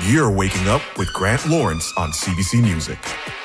You're waking up with Grant Lawrence on CBC Music.